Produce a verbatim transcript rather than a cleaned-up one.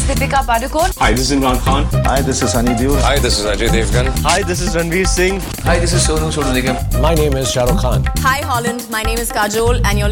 Deepika Padukone. Hi, this is Imran Khan. Hi, this is Sunny Deol. Hi, this is Ajay Devgan. Hi, this is Ranveer Singh. Hi, this is Sonu Sood Nigam. My name is Shah Rukh Khan. Hi Holland, my name is Kajol and you're